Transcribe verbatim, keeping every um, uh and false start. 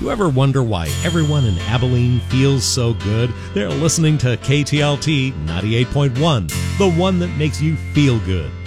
You ever wonder why everyone in Abilene feels so good? They're listening to K T L T ninety-eight point one, the one that makes you feel good.